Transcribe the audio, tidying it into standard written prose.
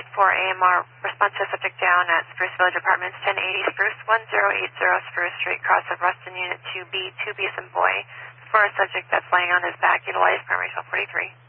4 AMR, response to subject down at Spruce Village Apartments, 1080 Spruce, 1080 Spruce Street, cross of Ruston, Unit 2B, 2B as in boy, for a subject that's laying on his back, utilize primary 1243.